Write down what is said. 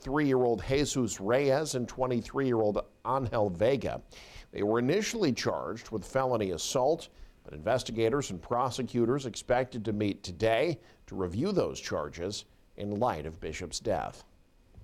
33-year-old Jesus Reyes and 23-year-old Angel Vega. They were initially charged with felony assault, but investigators and prosecutors expected to meet today to review those charges in light of Bishop's death.